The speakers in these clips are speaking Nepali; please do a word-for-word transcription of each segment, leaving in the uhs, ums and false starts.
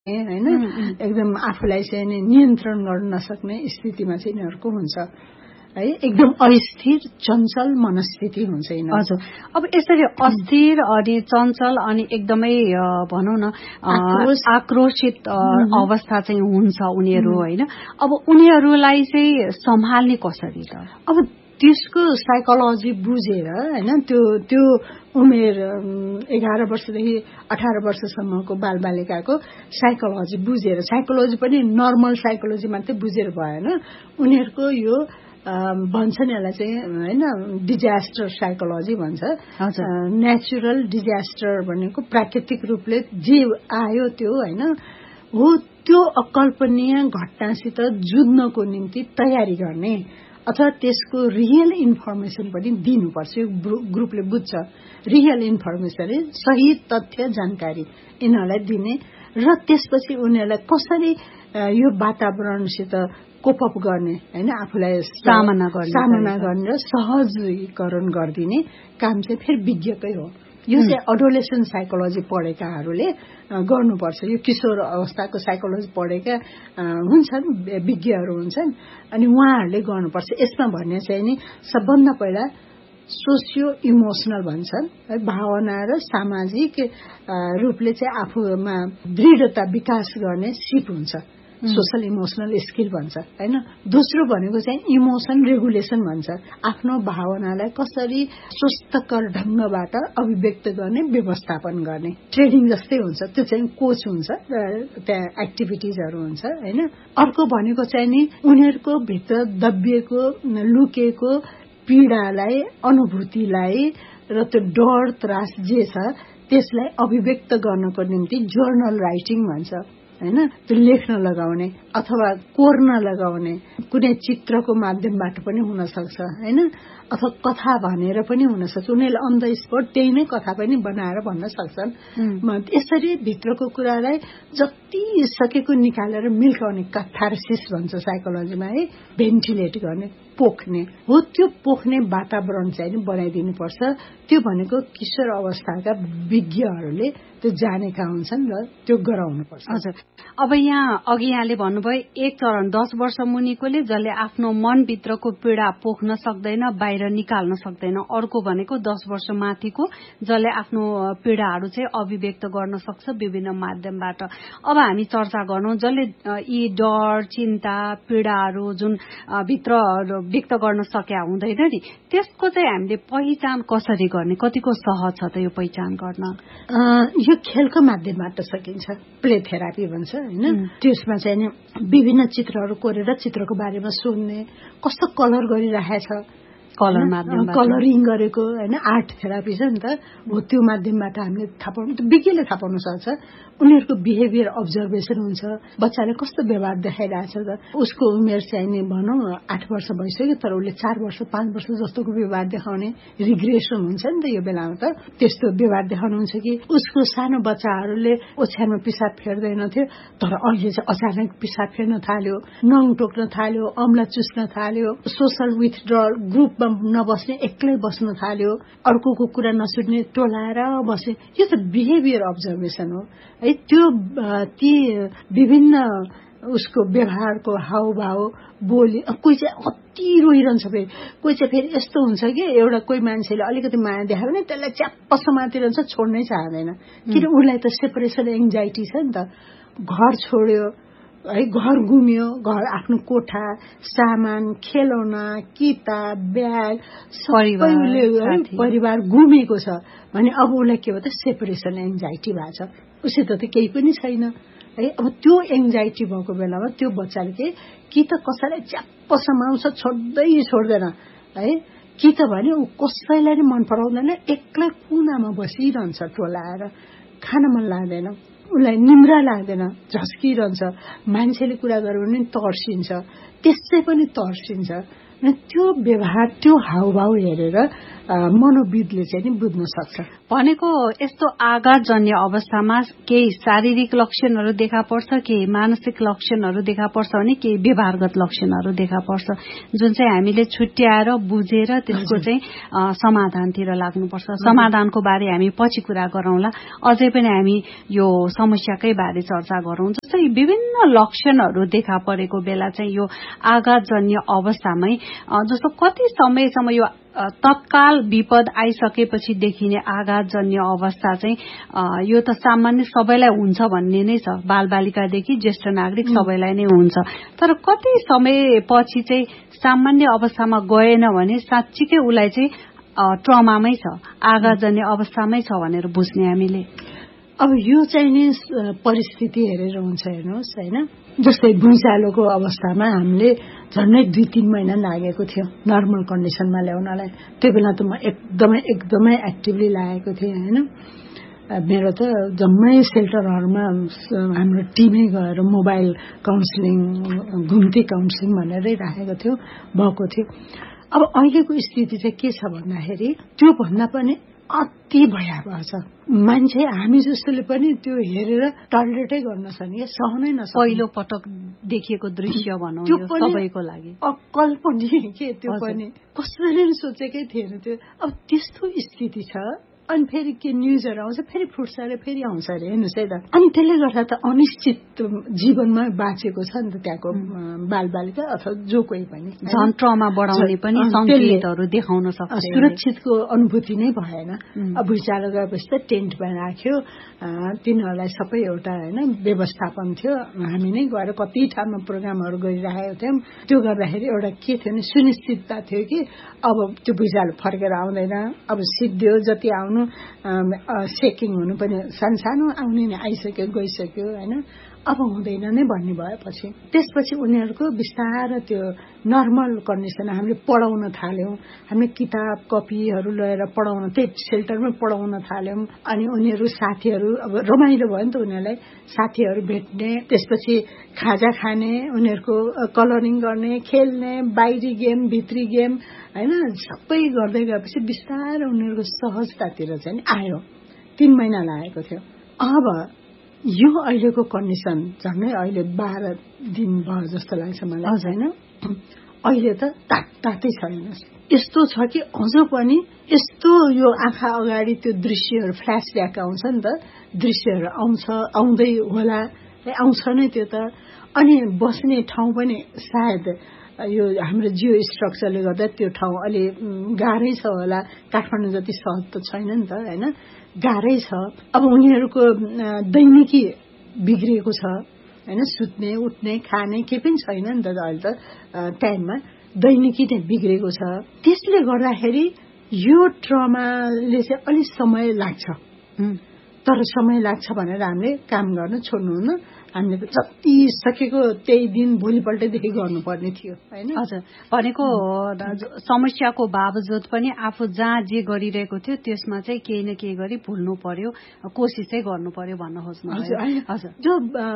हैन एकदम आफूलाई चाहिँ नि नियन्त्रण गर्न नसक्ने स्थितिमा चाहिँ यिनीहरूको हुन्छ है, एकदम अस्थिर चञ्चल मनस्थिति हुन्छ यिनीहरू। हजुर, अब यसरी अस्थिर अनि चञ्चल अनि एकदमै भनौँ न आक्रोशित अवस्था चाहिँ हुन्छ उनीहरू होइन। अब उनीहरूलाई चाहिँ सम्हाल्ने कसरी त? अब त्यसको साइकोलोजी बुझेर हैन, त्यो त्यो उमेर एघार वर्षदेखि अठार वर्षसम्मको बालबालिकाको साइकोलोजी बुझेर, साइकोलोजी पनि नर्मल साइकोलोजी मात्रै बुझेर भएन, उनीहरूको यो भन्छन् यसलाई चाहिँ होइन डिजास्टर साइकोलोजी भन्छ। नेचुरल डिजास्टर भनेको प्राकृतिक रूपले जे आयो त्यो होइन हो, त्यो अकल्पनीय घटनासित जुझ्नको निम्ति तयारी गर्ने अथवा त्यसको रियल इन्फर्मेसन पनि दिनुपर्छ। यो ग्रुपले बुझ्छ, रियल इन्फर्मेसन सही तथ्य जानकारी यिनीहरूलाई दिने र त्यसपछि उनीहरूलाई कसरी यो वातावरणसित कोपअप गर्ने होइन, आफूलाई सामना गर्ने सामना गर्ने र सहजीकरण गरिदिने काम चाहिँ फेरि विज्ञकै हो। यो चाहिँ एडोलेसेन्ट साइकोलोजी पढेकाहरूले गर्नुपर्छ। यो किशोर अवस्थाको साइकोलोजी पढेका हुन्छन्, विज्ञहरू हुन्छन्, अनि उहाँहरूले गर्नुपर्छ। यसमा भन्ने चाहिँ नि सबभन्दा पहिला सोसियो इमोसनल भन्छन् है, भावना र सामाजिक रूपले चाहिँ आफूमा दृढता विकास गर्ने सिप हुन्छ, सोशल इमोसनल स्किल भन्छ हैन। दोस्रो भनेको चाहिँ इमोसन रेगुलेसन भन्छ, आफ्नो भावनालाई कसरी स्वस्थकर ढंगबाट अभिव्यक्त गर्ने, व्यवस्थापन गर्ने। ट्रेनिङ जस्तै हुन्छ, त्यो चाहिँ कोच हुन्छ, त्यहाँ एक्टिभिटिजहरू हुन्छ हैन। अर्को भनेको चाहिँ नि उनीहरूको भित्र दबिएको लुकेको पीडालाई, अनुभूतिलाई र त्यो डर त्रास जे छ त्यसलाई अभिव्यक्त गर्नको निम्ति जर्नल राइटिङ भन्छ हैन। त्यो लेख्न लगाउने अथवा कोर्न लगाउने, कुनै चित्रको माध्यमबाट पनि हुन सक्छ हैन, अथवा कथा भनेर पनि हुन सक्छ। उनीहरूले अन द स्पट त्यही नै कथा पनि बनाएर भन्न सक्छन्। यसरी भित्रको कुरालाई जति सकेको निकालेर मिल्काउने, क्याथार्सिस भन्छ साइकोलोजीमा है, भेन्टिलेट गर्ने, पोख्ने हो। त्यो पोख्ने वातावरण चाहिँ बनाइदिनु पर्छ। त्यो भनेको किशोर अवस्थाका विज्ञहरूले त्यो जानेका हुन्छन् र त्यो गराउनु पर्छ। हजुर, अब यहाँ अघि यहाँले भन्नुभयो एक चरण दस वर्ष मुनिकोले जसले आफ्नो मनभित्रको पीडा पोख्न सक्दैन, बाहिर निकाल्न सक्दैन। अर्को भनेको दस वर्ष माथिको जसले आफ्नो पीडाहरू चाहिँ अभिव्यक्त गर्न सक्छ विभिन्न माध्यमबाट। अब हामी चर्चा गर्छौं जसले यी डर, चिन्ता, पीडाहरू जुन भित्र व्यक्त गर्न सकेका हुँदैन नि, त्यसको चाहिँ हामीले पहिचान कसरी गर्ने, कतिको सहज छ त यो पहिचान गर्न? यो खेलको माध्यमबाट सकिन्छ, प्ले थेरापी भन्छ हैन। त्यसमा चाहिँ नि विभिन्न चित्रहरू कोरेर चित्रको बारेमा सोध्ने, कस्तो कलर गरिरहेछ, कलर माध्यमबाट कलरिङ गरेको हैन, आर्ट थेरापी छ नि त हो। त्यो माध्यमबाट हामीले थाहा पाउनु, विज्ञले थाहा पाउन सक्छ। उनीहरूको बिहेभियर अब्जर्भेसन हुन्छ, बच्चाले कस्तो व्यवहार देखाइरहेछ त। उसको उमेर चाहिँ नि भनौँ आठ वर्ष भइसक्यो तर उसले चार वर्ष पाँच वर्ष जस्तोको व्यवहार देखाउने रिग्रेसन हुन्छ नि त यो बेलामा। त त्यस्तो व्यवहार देखाउनुहुन्छ कि उसको सानो बच्चाहरूले ओछ्यानमा पिसाब फेर्दैन थियो तर अहिले चाहिँ अचानक पिसाब फेर्न थाल्यो, नङ टोक्न थाल्यो, अम्ला चुस्न थाल्यो, सोसल विथड्रल, ग्रुपमा नबस्ने, एक्लै बस्न थाल्यो, अर्कोको कुरा नसुन्ने, टोलाएर बस्ने। यो त बिहेभियर अब्जर्भेसन हो है। त्यो ती विभिन्न उसको व्यवहारको हावभाव बोली, कोही चाहिँ अति रोइरहन्छ, फेरि कोही चाहिँ फेरि यस्तो हुन्छ कि एउटा कोही मान्छेले अलिकति माया देखायो भने त्यसलाई च्याप्प समातिरहन्छ, छोड्नै चाहँदैन। किन उसलाई त सेपरेसन एङ्जाइटी छ नि त। घर छोड्यो है, घर गुम्यो, घर आफ्नो कोठा, सामान, खेलौना, किताब, ब्याग सबैले परिवार गुमेको छ भने अब उसलाई के भयो त सेपरेसन एङ्जाइटी भएको छ। उसित त केही पनि छैन है। अब त्यो एङ्जाइटी भएको बेलामा त्यो बच्चाले के कि त कसैलाई च्याप्प समाउँछ, छोड्दै छोड्दैन है, कि त भने ऊ कसैलाई नै मन पराउँदैन, एक्लै कुनामा बसिरहन्छ टोलाएर, खान मन लाग्दैन, उसलाई निम्रा लाग्दैन, झस्किरहन्छ, मान्छेले कुरा गर्यो भने तर्सिन्छ, त्यसै पनि तर्सिन्छ। त्यो व्यवहार, त्यो हावभाव हेरेर मनोविदले चाहिँ नि बुझ्न सक्छ। भनेको यस्तो आघातजन्य अवस्थामा केही शारीरिक लक्षणहरू देखा पर्छ, केही मानसिक लक्षणहरू देखा पर्छ भने केही व्यवहारगत लक्षणहरू देखा पर्छ, जुन चाहिँ हामीले छुट्याएर बुझेर त्यसको चाहिँ समाधानतिर लाग्नुपर्छ। समाधानको बारे हामी पछि कुरा गरौँला, अझै पनि हामी यो समस्याकै बारे चर्चा गरौँ। जस्तै विभिन्न लक्षणहरू देखा परेको बेला चाहिँ यो आघातजन्य अवस्थामै जस्तो कति समयसम्म यो तत्काल विपद आइसकेपछि देखिने आघातजन्य अवस्था चाहिँ यो त सामान्य सबैलाई हुन्छ भन्ने नै छ, बालबालिकादेखि ज्येष्ठ नागरिक सबैलाई नै हुन्छ। तर कति समयपछि चाहिँ सामान्य अवस्थामा गएन भने साँच्चीकै उसलाई चाहिँ ट्रमामै छ, आघातजन्य अवस्थामै छ भनेर बुझ्ने हामीले। अब यो चाहिँ नि परिस्थिति हेरेर हुन्छ, हेर्नुहोस् होइन। जस्तै भुइँचालोको अवस्थामा हामीले झन्डै दुई तीन महिना लागेको थियो नर्मल कन्डिसनमा ल्याउनलाई। त्यो बेला त म एकदमै एकदमै एक्टिभली लागेको थिएँ होइन। मेरो त जम्मै सेल्टरहरूमा हाम्रो टिमै गएर मोबाइल काउन्सिलिङ, घुम्ती काउन्सिलिङ भनेरै राखेको थियो, भएको थियो। अब अहिलेको स्थिति चाहिँ के छ भन्दाखेरि त्यो भन्दा पनि अति भयावह छ। मान्छे हामी जस्तोले पनि त्यो हेरेर टलरेटै गर्न सक्ने, सहनै नसक्ने। पहिलो पटक देखिएको दृश्य भनौँ यो सबैको लागि अकल्पनीय के, त्यो पनि कसैले सोचेकै थिएन त्यो। अब त्यस्तो स्थिति छ। अनि फेरि के न्युजहरू आउँछ, फेरि फुट्छ अरे, फेरि आउँछ अरे, हेर्नुहोस् है त। अनि त्यसले गर्दा त अनिश्चित जीवनमा बाँचेको छ नि त त्यहाँको बालबालिका अथवा जो कोही पनि। झन् ट्रमा बढाउने पनि संकेतहरू देखाउन सक्छ। सुरक्षितको अनुभूति नै भएन। अब भुइँचालो गएपछि त टेन्टमा राख्यो, तिनीहरूलाई सबै एउटा होइन व्यवस्थापन थियो। हामी नै गएर कति ठाउँमा प्रोग्रामहरू गरिराखेको थियौँ। त्यो गर्दाखेरि एउटा के थियो भने सुनिश्चितता थियो कि अब त्यो भुइँचालो फर्केर आउँदैन, अब सिद्धियो जति आउनु सेकिङ हुनु पनि सानो आउने नै आइसक्यो गइसक्यो होइन, अब हुँदैन नै भन्ने भएपछि त्यसपछि उनीहरूको बिस्तारै त्यो नर्मल कन्डिसन हामीले पढाउन थाल्यौँ। हामीले किताब कपीहरू लिएर पढाउन, त्यही सेल्टरमै पढाउन थाल्यौँ। अनि उनीहरू साथीहरू, अब रमाइलो भयो नि त उनीहरूलाई, साथीहरू भेट्ने, त्यसपछि खाजा खाने, उनीहरूको कलरिङ गर्ने, खेल्ने, बाहिरी गेम भित्री गेम होइन, सबै गर्दै गएपछि बिस्तारै उनीहरूको सहजतातिर चाहिँ आयो। तीन महिना लागेको थियो। अब यो अहिलेको कन्डिसन झन्डै अहिले बाह्र दिन भयो जस्तो लाग्छ मलाई होइन। अहिले त तात तातै छैन। यस्तो छ कि अझ पनि यस्तो यो आँखा अगाडि त्यो दृश्यहरू फ्ल्यास ब्याक आउँछ नि त, दृश्यहरू आउँछ, आउँदै होला, आउँछ नै त्यो त। अनि बस्ने ठाउँ पनि सायद यो हाम्रो जियो स्ट्रक्चरले गर्दा त्यो ठाउँ अलि गाह्रै छ होला, काठमाडौँ जति सहज त छैन नि त होइन, गाह्रै छ। अब उनीहरूको दैनिकी बिग्रिएको छ होइन, सुत्ने उठ्ने खाने केही पनि छैन नि त अहिले त टाइममा, दैनिकी नै बिग्रेको छ। त्यसले गर्दाखेरि यो ट्रमाले चाहिँ अलिक समय लाग्छ, तर समय लाग्छ भनेर हामीले काम गर्न छोड्नुहुन्न। हामीले जति सकेको त्यही दिन भोलिपल्टदेखि गर्नुपर्ने थियो होइन। हजुर, भनेको समस्याको बावजुद पनि आफू जहाँ जे गरिरहेको थियो त्यसमा चाहिँ केही न केही गरी भुल्नु पर्यो, कोसिसै गर्नु पर्यो भन्न खोज्नुभयो। हजुर, जो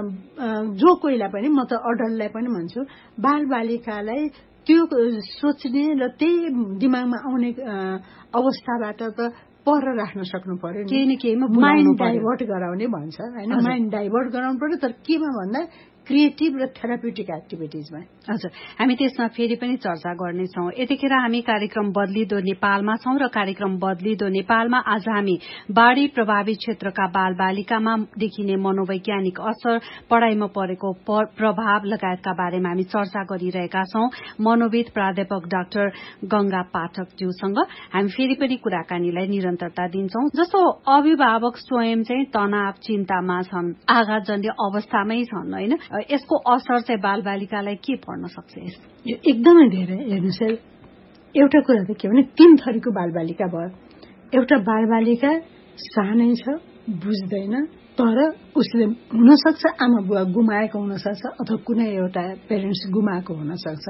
जो कोहीलाई पनि, म त अडल्टलाई पनि भन्छु, बालबालिकालाई त्यो सोच्ने र त्यही दिमागमा आउने अवस्थाबाट त पर राख्न सक्नु पर्यो, केही न केहीमा माइन्ड डाइभर्ट गराउने भन्छ होइन, माइन्ड डाइभर्ट गराउनु पर्यो, तर केमा भन्दा क्रिएटिभ र थेराप्युटिक एक्टिभिटिजमा। हजुर, हामी त्यसमा फेरि पनि चर्चा गर्नेछौँ। यतिखेर हामी कार्यक्रम बदलिदो नेपालमा छौँ र कार्यक्रम बदलिदो नेपालमा आज हामी बाढ़ी प्रभावित क्षेत्रका बालबालिकामा देखिने मनोवैज्ञानिक असर, पढ़ाइमा परेको प्रभाव लगायतका बारेमा हामी चर्चा गरिरहेका छौँ मनोविद प्राध्यापक डाक्टर गंगा पाठकज्यूसँग। हामी फेरि पनि कुराकानीलाई निरन्तरता दिन्छौँ। जस्तो अभिभावक स्वयं चाहिँ तनाव चिन्तामा छन्, आघातजन्य अवस्थामै छन् होइन, यसको असर चाहिँ बालबालिकालाई के पर्न सक्छ? यो एकदमै धेरै। हेर्नुहोस्, एउटा कुरा त के भने तीन थरीको बालबालिका भयो। एउटा बालबालिका सानै छ, बुझ्दैन, तर उसले हुनसक्छ आमा बुवा गुमाएको हुनसक्छ अथवा कुनै एउटा पेरेन्ट्स गुमाएको हुनसक्छ।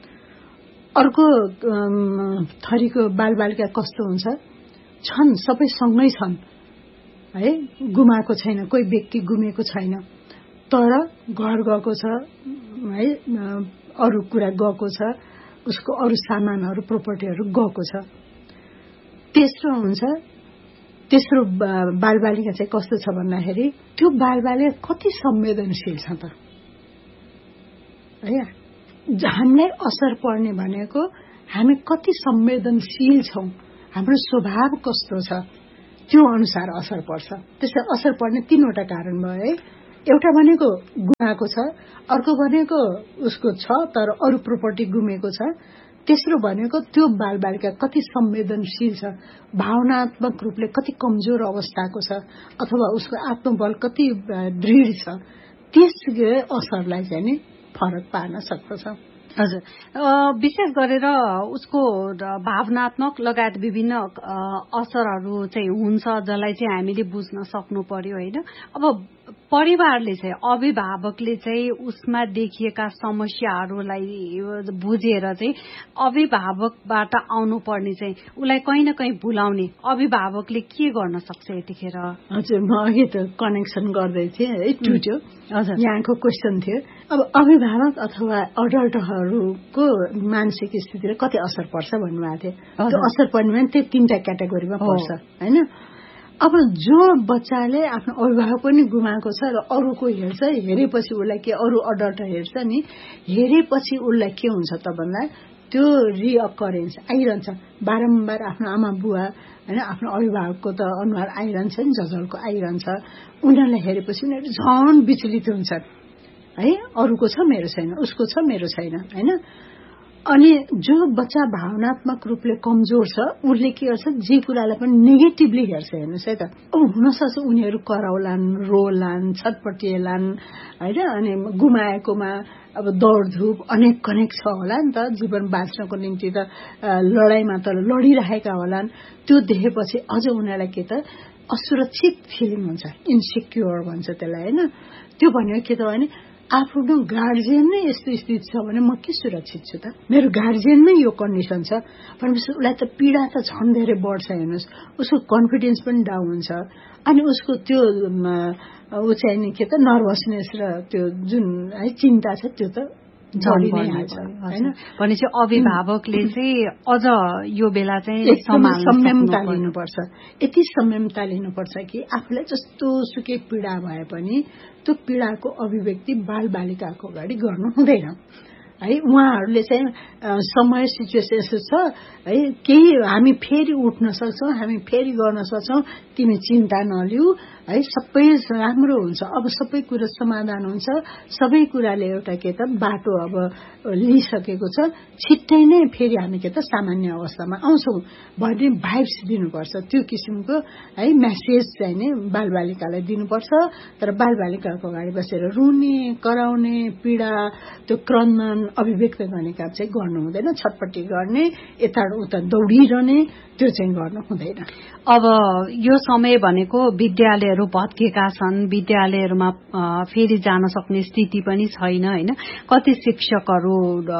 अर्को थरीको बालबालिका कस्तो हुन्छ, छन् सबै सँगै छन् है, गुमाएको छैन, कोही व्यक्ति गुमेको छैन, तर घर गएको छ है, अरू कुरा गएको छ, उसको अरू सामानहरू प्रोपर्टीहरू गएको छ। तेस्रो हुन्छ तेस्रो बालबालिका चाहिँ कस्तो छ भन्दाखेरि त्यो बालबालिका कति संवेदनशील छ त है। हामीलाई असर पर्ने भनेको हामी कति संवेदनशील छौं, हाम्रो स्वभाव कस्तो छ त्यो अनुसार असर पर्छ। त्यसै असर पर्ने तीनवटा कारण भयो है। एउटा भनेको गुमाएको छ, अर्को भनेको उसको छ तर अरू प्रोपर्टी गुमेको छ, तेस्रो भनेको त्यो बालबालिका कति संवेदनशील छ, भावनात्मक रूपले कति कमजोर अवस्थाको छ अथवा उसको आत्मबल कति दृढ छ। त्यस असरलाई चाहिँ नि फरक पार्न सक्दछ। हजुर, विशेष गरेर उसको भावनात्मक लगायत विभिन्न असरहरू चाहिँ हुन्छ जसलाई चाहिँ हामीले बुझ्न सक्नु पर्यो होइन। अब परिवारले चाहिँ अभिभावकले चाहिँ उसमा देखिएका समस्याहरूलाई बुझेर चाहिँ अभिभावकबाट आउनु पर्ने चाहिँ उसलाई कहीँ न कहीँ भुलाउने अभिभावकले के गर्न सक्छ यतिखेर? हजुर, म अघि त कनेक्सन गर्दै थिएँ है, टुट्यो। हजुर, यहाँको क्वेसन थियो अब अभिभावक अथवा अडल्टहरूको मानसिक स्थितिले कति असर पर्छ भन्नुभएको थियो। त्यो असर पर्ने भने त्यो तीनटा क्याटेगोरीमा पर्छ होइन। अब जो बच्चाले आफ्नो अभिभावक पनि गुमाएको छ र अरूको हेर्छ, हेरेपछि उसलाई के अरू अडल्ट हेर्छ नि, हेरेपछि उसलाई के हुन्छ त भन्दा त्यो रिअकरेन्स आइरहन्छ बारम्बार। आफ्नो आमा बुवा होइन आफ्नो अभिभावकको त अनुहार आइरहन्छ नि, झझल्को आइरहन्छ। उनीहरूलाई हेरेपछि उनीहरू झन् विचलित हुन्छन् है, अरूको छ मेरो छैन, उसको छ मेरो छैन होइन। अनि जो बच्चा भावनात्मक रूपले कमजोर छ उसले के गर्छ, जे कुरालाई पनि नेगेटिभली हेर्छ। हेर्नुहोस् है त, अब हुनसक्छ उनीहरू कराउलान्, रोलान्, छटपटिएलान् होइन। अनि गुमाएकोमा अब दौडधुप अनेक कनेक छ होला नि त, जीवन बाँच्नको निम्ति त लडाईँमा त लडिरहेका होलान्। त्यो देखेपछि अझ उनीहरूलाई के त असुरक्षित फिलिङ हुन्छ, इन्सिक्योर भन्छ त्यसलाई होइन। त्यो भनेको के त भने आफ्नो गार्जियन नै यस्तो स्थिति छ भने म के सुरक्षित छु त, मेरो गार्जियनमै यो कन्डिसन छ भनेपछि उसलाई त पीडा त झन् धेरै बढ्छ। हेर्नुहोस्, उसको कन्फिडेन्स पनि डाउन हुन्छ। अनि उसको त्यो ऊ चाहिँ नि के त नर्भसनेस र त्यो जुन है चिन्ता छ त्यो त झडी नै हाल्छ होइन। भनेपछि अभिभावकले चाहिँ अझ यो बेला चाहिँ संयमता लिनुपर्छ। यति संयमता लिनुपर्छ कि आफूलाई जस्तो सुकै पीडा भए पनि त्यो पीडाको अभिव्यक्ति बालबालिकाको अगाडि गर्नु हुँदैन है। उहाँहरूले चाहिँ समय सिचुएसन यस्तो छ है, केही हामी फेरि उठ्न सक्छौँ, हामी फेरि गर्न सक्छौँ, तिमी चिन्ता नलिऊ है, सबै राम्रो हुन्छ, अब सबै कुरा समाधान हुन्छ, सबै कुराले एउटा के त बाटो अब लिइसकेको छ, छिट्टै नै फेरि हामी के त सामान्य अवस्थामा आउँछौँ भन्ने भाइब्स दिनुपर्छ। त्यो किसिमको है मेसेज चाहिँ नै बालबालिकालाई दिनुपर्छ। तर बालबालिकाको अगाडि बसेर रुने, कराउने, पीडा त्यो क्रन्दन अभिव्यक्त गर्ने काम चाहिँ गर्नु हुँदैन। छटपट्टि गर्ने, यता उता दौडिरहने त्यो चाहिँ गर्नु हुँदैन। अब यो समय भनेको विद्यालयहरू भत्केका छन्, विद्यालयहरूमा फेरि जान सक्ने स्थिति पनि छैन होइन। कति शिक्षकहरू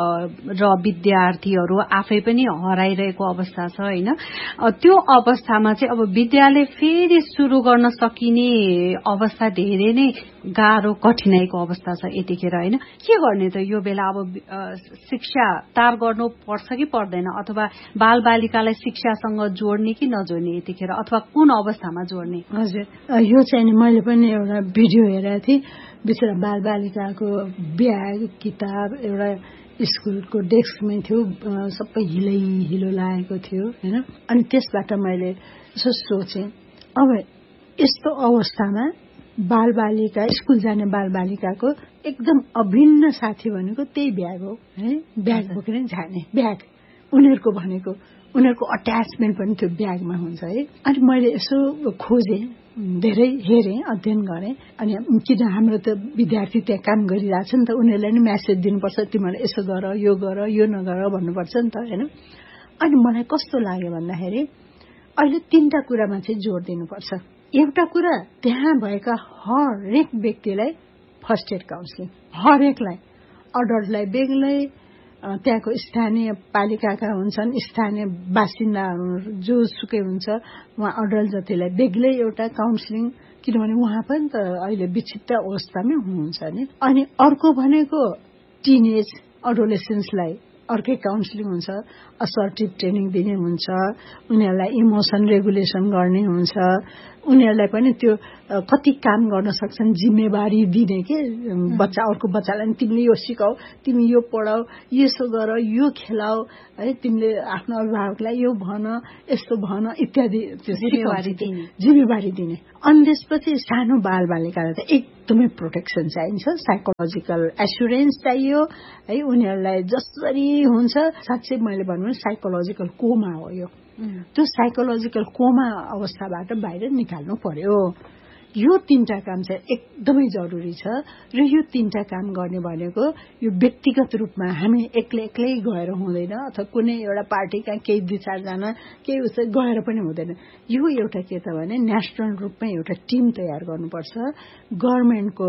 र विद्यार्थीहरू आफै पनि हराइरहेको अवस्था छ होइन। त्यो अवस्थामा चाहिँ अब विद्यालय फेरि सुरु गर्न सकिने अवस्था धेरै नै गाह्रो कठिनाईको अवस्था छ यतिखेर होइन। के गर्ने त यो बेला? अब शिक्षा तार गर्नु पर्छ कि पर्दैन, अथवा बालबालिकालाई शिक्षासँग जोड्ने कि नजोड्ने यतिखेर, अथवा कुन अवस्थामा जोड्ने? हजुर, यो चाहिँ मैले पनि एउटा भिडियो हेरेको थिएँ। बिचरा बालबालिकाको ब्याग किताब एउटा स्कुलको डेस्कमै थियो, सबै हिलै हिलो लागेको थियो होइन। अनि त्यसबाट मैले यसो सोचेँ, अब यस्तो अवस्थामा बालबालिका स्कुल जाने बालबालिकाको एकदम अभिन्न साथी भनेको त्यही ब्याग हो है। ब्याग बोकेर जाने ब्याग उनीहरूको भनेको, उनीहरूको अट्याचमेन्ट पनि त्यो ब्यागमा हुन्छ है। अनि मैले यसो खोजेँ, धेरै हेरेँ, अध्ययन गरेँ। अनि किन हाम्रो त विद्यार्थी त्यहाँ काम गरिरहेछ नि त, उनीहरूलाई नि म्यासेज दिनुपर्छ, तिमीहरूले यसो गर, यो गर, यो नगर भन्नुपर्छ नि त होइन। अनि मलाई कस्तो लाग्यो भन्दाखेरि अहिले तीनटा कुरामा चाहिँ जोड दिनुपर्छ। एउटा कुरा, त्यहाँ भएका हरेक व्यक्तिलाई फर्स्ट एड काउन्सिलिङ, हरेकलाई, अडल्टलाई बेग्लै, त्यहाँको स्थानीय पालिकाका हुन्छन्, स्थानीय बासिन्दाहरू जो सुकै हुन्छ उहाँ अडल्ट जतिलाई बेग्लै एउटा काउन्सिलिङ, किनभने उहाँ पनि त अहिले विक्षिप्त अवस्थामै हुनुहुन्छ नि। अनि अर्को भनेको टिनेज एडोलेसेन्सलाई अर्कै काउन्सिलिङ हुन्छ, असर्टिभ ट्रेनिङ दिने हुन्छ, उनीहरूलाई इमोसन रेगुलेसन गर्ने हुन्छ, उनीहरूलाई पनि त्यो कति काम गर्न सक्छन् जिम्मेवारी दिने के बच्चा अर्को बच्चालाई तिमीले यो सिकाऊ, तिमी यो पढाऊ, यसो गर, यो खेलाऊ है, तिमीले आफ्नो अभिभावकलाई यो भन, यस्तो भन इत्यादि जिम्मेवारी दिने जिम्मेवारी दिने अनि त्यसपछि सानो बाल बालिकालाई त एकदमै प्रोटेक्सन चाहिन्छ, साइकोलोजिकल एस्युरेन्स चाहियो है। उनीहरूलाई जसरी हुन्छ साँच्चै मैले भन्नु साइकोलोजिकल कोमा हो यो, त्यो साइकोलोजिकल कोमा अवस्थाबाट बाहिर निकाल्नु पर्यो। यो तीनटा काम चाहिँ एकदमै जरुरी छ र यो तीनटा काम गर्ने भनेको यो व्यक्तिगत रूपमा हामी एक्लै एक्लै गएर हुँदैन, अथवा कुनै एउटा पार्टीका केही दुई चारजना केही उस गएर पनि हुँदैन। यो एउटा के त भने नेसनल रूपमै एउटा टिम तयार गर्नुपर्छ, गभर्मेन्टको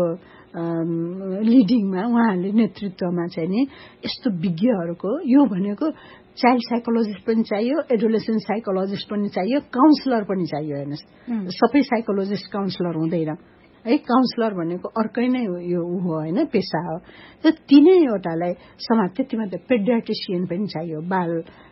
लिडिङमा उहाँहरूले नेतृत्वमा चाहिँ नि यस्तो विज्ञहरूको, यो भनेको चाइल्ड साइकोलोजिस्ट पनि चाहियो, एडोलेसेन्ट साइकोलोजिस्ट पनि चाहियो, काउन्सलर पनि चाहियो। हेर्नुहोस्, सबै साइकोलोजिस्ट काउन्सलर हुँदैन है, काउन्सलर भनेको अर्कै नै यो ऊ हो होइन, पेसा हो। र तीनैवटालाई समाज, त्यति मात्रै पेडियाट्रिसियन पनि चाहियो, बाल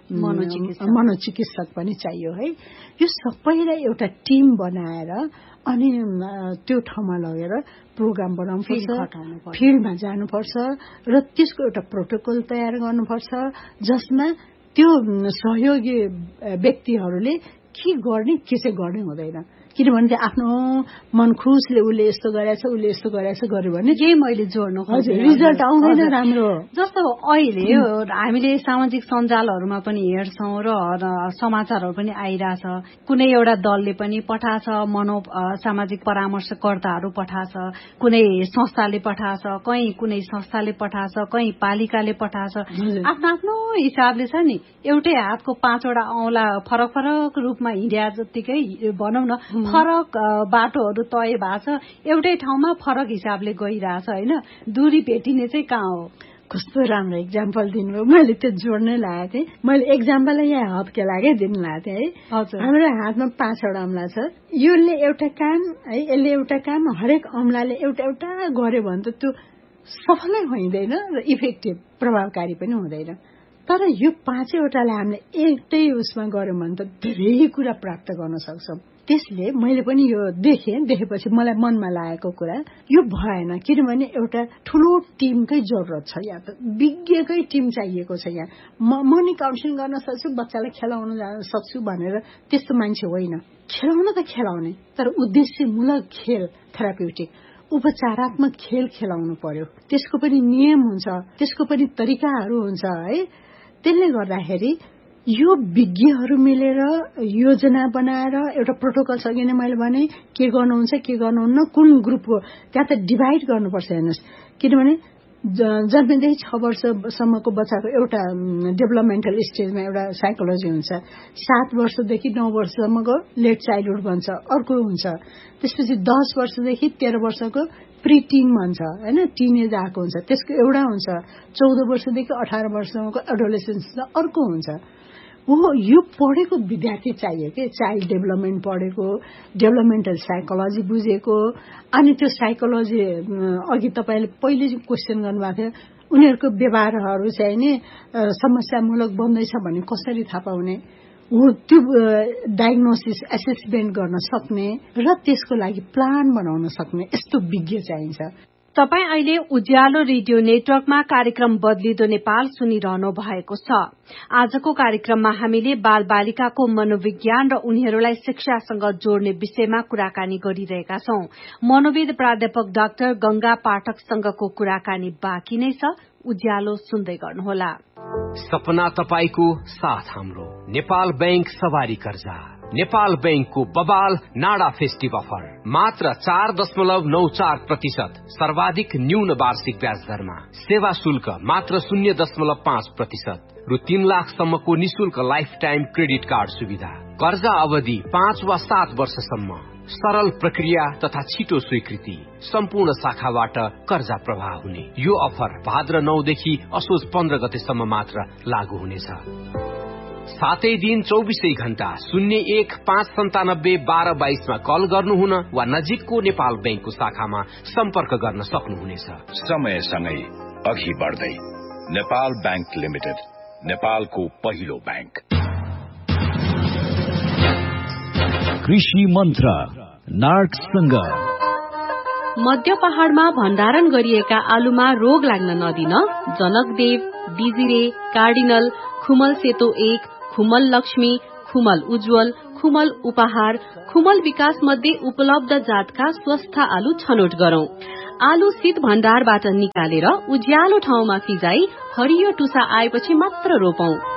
मनोचिकित्सक पनि चाहियो है। यो सबैलाई एउटा टिम बनाएर अनि त्यो ठाउँमा लगेर प्रोग्राम बनाउनुपर्छ, फिल्डमा जानुपर्छ र त्यसको एउटा प्रोटोकल तयार गर्नुपर्छ जसमा त्यो सहयोगी व्यक्तिहरूले के गर्ने के चाहिँ गर्ने हुँदैन। किनभने चाहिँ आफ्नो मन खुसले उसले यस्तो गरेछ उसले यस्तो गरेछ गर्यो भने केही मैले जोड्नु हजुर रिजल्ट आउँदैन राम्रो। जस्तो अहिले हामीले सामाजिक सञ्जालहरूमा पनि हेर्छौँ र समाचारहरू पनि आइरहेछ, कुनै एउटा दलले पनि पठाछ, मनो सामाजिक परामर्शकर्ताहरू पठाछ, कुनै संस्थाले पठाछ, कहीँ कुनै संस्थाले पठाछ, कहीँ पालिकाले पठाछ, आफ्नो आफ्नो हिसाबले छ नि। एउटै हातको पाँचवटा औँला फरक फरक रूपमा हिँड्या जत्तिकै भनौँ न, फरक बाटोहरू तय भएको छ, एउटै ठाउँमा फरक हिसाबले गइरहेछ होइन, दूरी भेटिने चाहिँ कहाँ हो। कस्तो राम्रो इक्जाम्पल दिनुभयो, मैले त्यो जोड्नै लागेको थिएँ। मैले इक्जाम्पल यहाँ हत्केला क्या दिनु लागेको थिएँ है। हाम्रो हातमा पाँचवटा औँला छ, यसले एउटा काम है, यसले एउटा काम, हरेक औँलाले एउटा एउटा गर्यो भने त त्यो सफलै हुँदैन र इफेक्टिभ प्रभावकारी पनि हुँदैन। तर यो पाँचैवटालाई हामीले एउटै उसमा गर्यौँ भने त धेरै कुरा प्राप्त गर्न सक्छौँ। त्यसले मैले पनि यो देखेँ, देखेपछि मलाई मनमा लागेको कुरा यो भएन, किनभने एउटा ठुलो टिमकै जरुरत छ, यहाँ त विज्ञकै टिम चाहिएको छ। यहाँ म म नि काउन्सिलिङ गर्न सक्छु, बच्चालाई खेलाउन सक्छु भनेर त्यस्तो मान्छे होइन। खेलाउन त खेलाउने, तर उद्देश्यमूलक खेल, थेराप्युटिक उपचारात्मक खेल खेलाउनु पर्यो। त्यसको पनि नियम हुन्छ, त्यसको पनि तरिकाहरू हुन्छ है। त्यसले गर्दाखेरि यो विज्ञहरू मिलेर योजना बनाएर एउटा प्रोटोकल छ, किन मैले भने के गर्नुहुन्छ के गर्नुहुन्न, कुन ग्रुपको त्यहाँ त डिभाइड गर्नुपर्छ। हेर्नुहोस्, किनभने जन्मेदेखि छ वर्षसम्मको बच्चाको एउटा डेभलपमेन्टल स्टेजमा एउटा साइकोलोजी हुन्छ, सात वर्षदेखि नौ वर्षसम्मको लेट चाइल्डहुड भन्छ अर्को हुन्छ, त्यसपछि दस वर्षदेखि तेह्र वर्षको प्री टिन भन्छ होइन, टिनेज आएको हुन्छ त्यसको एउटा हुन्छ, चौध वर्षदेखि अठार वर्षसम्मको एडोलेसेन्स अर्को हुन्छ। हो यो पढेको विद्यार्थी चाहियो कि, चाइल्ड डेभलपमेन्ट पढेको, डेभलपमेन्टल साइकोलोजी बुझेको। अनि त्यो साइकोलोजी अघि तपाईँले पहिले क्वेसन गर्नुभएको थियो, उनीहरूको व्यवहारहरू चाहिँ नि समस्यामूलक बन्दैछ भने कसरी थाहा पाउने हो, त्यो डायग्नोसिस एसेसमेन्ट गर्न सक्ने र त्यसको लागि प्लान बनाउन सक्ने यस्तो विज्ञ चाहिन्छ। तपाईँ अहिले उज्यालो रेडियो नेटवर्कमा कार्यक्रम बदलिदो नेपाल सुनिरहनु भएको छ। आजको कार्यक्रममा हामीले बाल बालिकाको मनोविज्ञान र उनीहरूलाई शिक्षासँग जोड्ने विषयमा कुराकानी गरिरहेका छौं। मनोविद प्राध्यापक डाक्टर गंगा पाठकसँगको कुराकानी बाँकी नै छ, उज्यालो सुन्दै गर्नुहोला। सपना तपाईको साथ हाम्रो नेपाल बैंक सवारी कर्जा, नेपाल बैंकको बबाल नाडा फेस्टिभ अफर मात्र चार दशमलव नौ चार प्रतिशत सर्वाधिक न्यून वार्षिक ब्याज दरमा, सेवा शुल्क मात्र शून्य दशमलव पाँच प्रतिशत रु तीन लाखसम्मको निशुल्क लाइफ टाइम क्रेडिट कार्ड सुविधा, कर्जा अवधि पाँच वा सात वर्षसम्म, सरल प्रक्रिया तथा छिटो स्वीकृति, सम्पूर्ण शाखाबाट कर्जा प्रवाह हुने। यो अफर भाद्र नौदेखि असोज पन्ध्र गतेसम्म मात्र लागू हुनेछ। सातै दिन चौबिसै घण्टा शून्य एक पाँच सन्तानब्बे बाह्र बाइसमा कल गर्नुहुन वा नजिकको नेपाल बैंकको शाखामा सम्पर्क गर्न सक्नुहुनेछ। समयसँगै अघि बढ्दै नेपाल बैंक लिमिटेड नेपालको पहिलो बैंक। कृषि मन्त्र नार्कसँग। मध्य पहाड़मा भण्डारण गरिएका आलुमा रोग लाग्न नदिन जनकदेव, बिजिरे, कार्डिनल, खुमल सेतो एक, खुमल लक्ष्मी, खुमल उज्जवल, खुमल उपहार, खुमल विकास मध्ये उपलब्ध जातका स्वस्थ आलु छनौट गरौं। आलु शीत भण्डारबाट निकालेर उज्यालो ठाउँमा फिजाई हरियो टुसा आएपछि मात्र रोपौं।